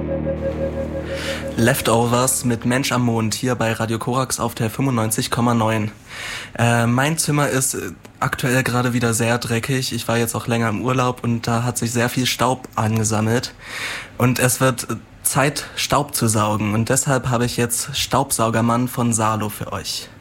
Leftovers mit Mensch am Mond hier bei Radio Korax auf der 95,9. Mein Zimmer ist aktuell gerade wieder sehr dreckig. Ich war jetzt auch länger im Urlaub und da hat sich sehr viel Staub angesammelt. Und es wird Zeit, Staub zu saugen. Und deshalb habe ich jetzt Staubsaugermann von Salo für euch.